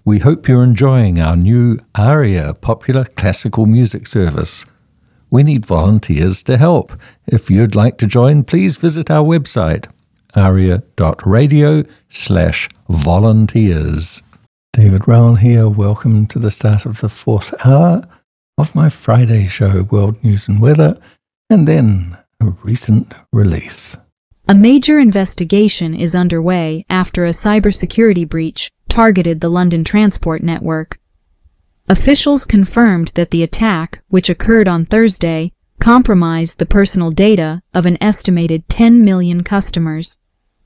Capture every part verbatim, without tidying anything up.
We hope you're enjoying our new ARIA popular classical music service. We need volunteers to help. If you'd like to join, please visit our website, aria.radio slash volunteers. David Rowell here. Welcome to the start of the fourth hour of my Friday show, World News and Weather, and then a recent release. A major investigation is underway after a cybersecurity breach targeted the London Transport Network. Officials confirmed that the attack, which occurred on Thursday, compromised the personal data of an estimated ten million customers.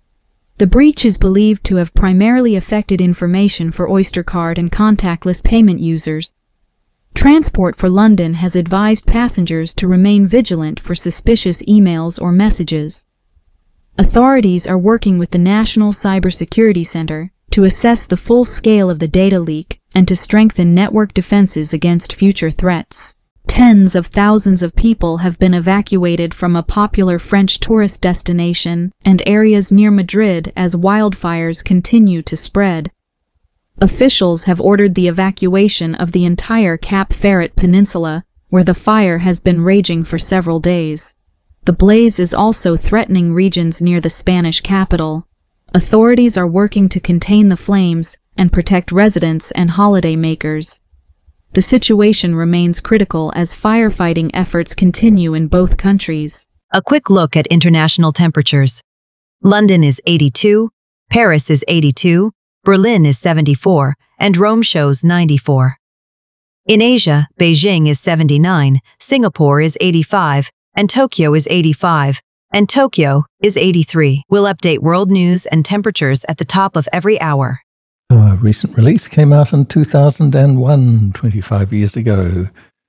The breach is believed to have primarily affected information for Oyster card and contactless payment users. Transport for London has advised passengers to remain vigilant for suspicious emails or messages. Authorities are working with the National Cybersecurity Center to assess the full scale of the data leak and to strengthen network defenses against future threats. Tens of thousands of people have been evacuated from a popular French tourist destination and areas near Madrid as wildfires continue to spread. Officials have ordered the evacuation of the entire Cap Ferret Peninsula, where the fire has been raging for several days. The blaze is also threatening regions near the Spanish capital. Authorities are working to contain the flames and protect residents and holidaymakers. The situation remains critical as firefighting efforts continue in both countries. A quick look at international temperatures. London is eighty-two, Paris is eighty-two, Berlin is seventy-four, and Rome shows ninety-four. In Asia, Beijing is seventy-nine, Singapore is eighty-five, and Tokyo is eighty-five, and Tokyo is eighty-three. We'll update world news and temperatures at the top of every hour. A recent release came out in two thousand one, twenty-five years ago.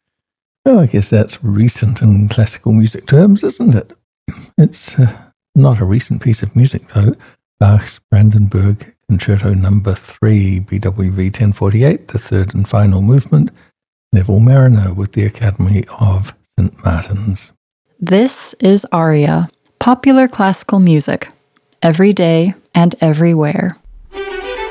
Oh, I guess that's recent in classical music terms, isn't it? It's uh, not a recent piece of music, though. Bach's Brandenburg Concerto Number three, B W V ten forty-eight, the third and final movement, Neville Marriner with the Academy of Saint Martin's. This is ARIA, popular classical music, every day and everywhere.